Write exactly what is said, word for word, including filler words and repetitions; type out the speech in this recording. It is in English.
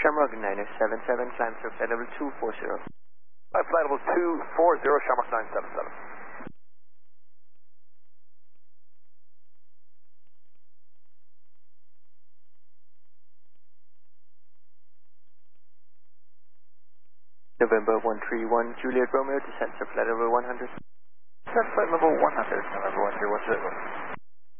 Shamrock nine seven seven, climb through flight level two four zero. Flight level two four zero, Shamrock nine seven seven. November one three one, Juliet Romeo, descent to flight level one hundred. Descent flight level one hundred, November one three one, Juliet Romeo.